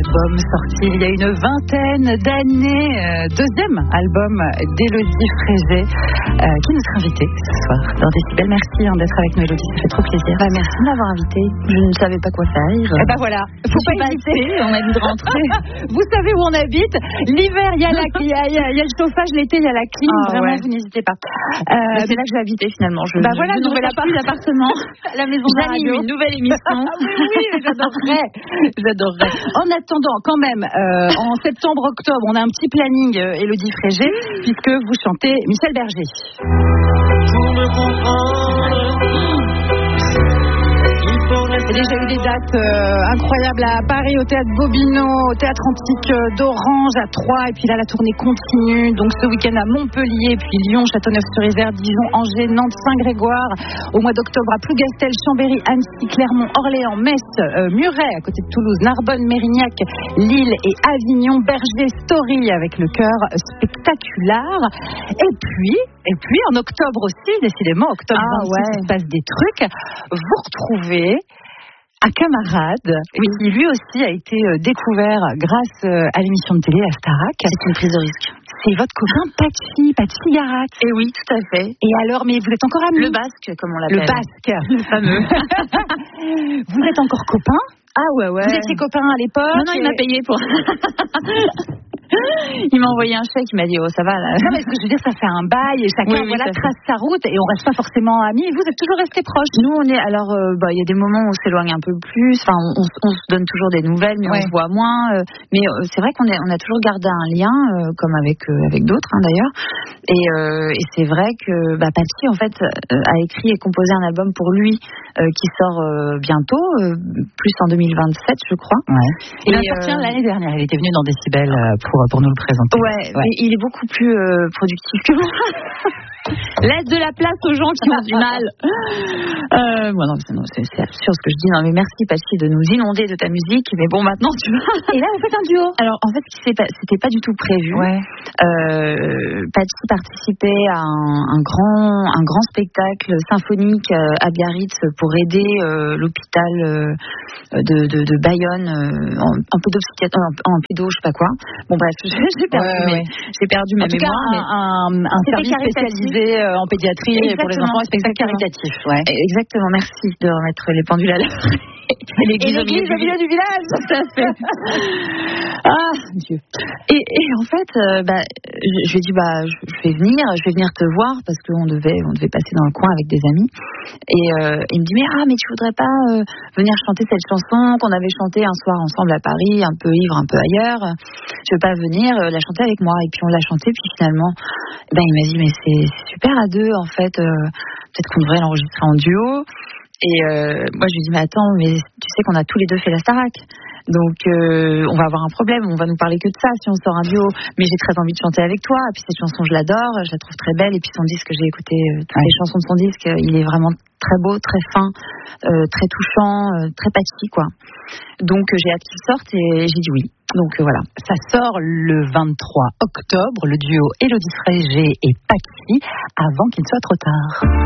album sorti il y a une vingtaine d'années, deuxième album d'Élodie Frégé, qui est notre invitée ce soir dans Décibel. Merci d'être avec nous, Élodie, ça fait trop plaisir. Merci de m'avoir invitée. Je ne savais pas quoi faire. Et ben voilà, faut pas hésiter, on a dit de rentrer. Vous savez où on habite. L'hiver, il y a le chauffage, l'été, il y a la clim. Vraiment, vous n'hésitez pas. C'est là que je vais habiter finalement. Voilà, nouvel appartement, la maison de la radio, une nouvelle émission. Oui, j'adorerais. En attendant, quand même, en septembre-octobre, on a un petit planning, Élodie Frégé, puisque vous chantez Michel Berger. Pour me comprendre, Il y a déjà eu des dates incroyables à Paris, au Théâtre Bobino, au Théâtre Antique d'Orange, à Troyes, et puis là la tournée continue. Donc ce week-end à Montpellier, puis Lyon, Châteauneuf-sur-Isère, Dijon, Angers, Nantes, Saint-Grégoire. Au mois d'octobre à Plougastel, Chambéry, Annecy, Clermont, Orléans, Metz, Muret, à côté de Toulouse, Narbonne, Mérignac, Lille et Avignon, Berger, Story avec le chœur spectaculaire. Et puis en octobre aussi, décidément, octobre, il se passe des trucs. Vous retrouvez un camarade qui lui aussi a été découvert grâce à l'émission de télé, à Starac. C'est une prise de risque. C'est votre copain Pachi Garat. Et oui, tout à fait. Et alors, mais vous êtes encore amis? Le basque, comme on l'appelle. Le basque. Le fameux. Vous êtes encore copains? Ah ouais. Vous étiez copains à l'époque? Non, il m'a payé pour... Il m'a envoyé un chèque, il m'a dit ça va là. Non mais ce que je veux dire, ça fait un bail et chacun trace sa route et on reste pas forcément amis. Et vous êtes toujours restés proches? Nous on est il y a des moments où on s'éloigne un peu plus. Enfin on se donne toujours des nouvelles, mais on se voit moins. Mais c'est vrai qu'on a toujours gardé un lien, comme avec d'autres d'ailleurs. Et c'est vrai que Pachi en fait a écrit et composé un album pour lui qui sort bientôt, plus en 2027 je crois. Ouais. Il a sorti l'année dernière. Il était venu dans Décibel pour nous le présenter. Ouais. Il est beaucoup plus productif que moi. Laisse de la place aux gens qui ont du mal. C'est absurde ce que je dis. Non mais merci Pachi de nous inonder de ta musique. Mais bon maintenant tu vois. Et là vous faites un duo. Alors en fait c'était pas du tout prévu. Pachi participait à un grand spectacle symphonique à Biarritz pour aider l'hôpital de Bayonne en pédo, je sais pas quoi. Bon bref, j'ai perdu ma mémoire. Un service spécialisé en pédiatrie et pour les enfants, un spectacle caritatif. Ouais. Exactement, merci de remettre les pendules à l'heure. Et l'église au milieu du village. Tout à fait. Ah Dieu. Et en fait, je lui ai dit je vais venir te voir parce qu'on devait passer dans le coin avec des amis. Et il me dit mais tu voudrais pas venir chanter cette chanson qu'on avait chantée un soir ensemble à Paris, un peu ivre, un peu ailleurs. Tu veux pas venir la chanter avec moi? Et puis on l'a chantée, puis finalement il m'a dit mais c'est super à deux en fait, peut-être qu'on devrait l'enregistrer en duo. Et moi je lui dis mais attends, mais tu sais qu'on a tous les deux fait la Starac, donc on va avoir un problème, on va nous parler que de ça si on sort un duo. Mais j'ai très envie de chanter avec toi, et puis cette chanson je l'adore, je la trouve très belle, et puis son disque, j'ai écouté toutes les chansons de son disque, il est vraiment très beau, très fin, très touchant, très Pachi quoi. Donc j'ai hâte qu'il sorte et j'ai dit oui. Donc voilà. Ça sort le 23 octobre, le duo Élodie Frégé et Pachi, avant qu'il ne soit trop tard.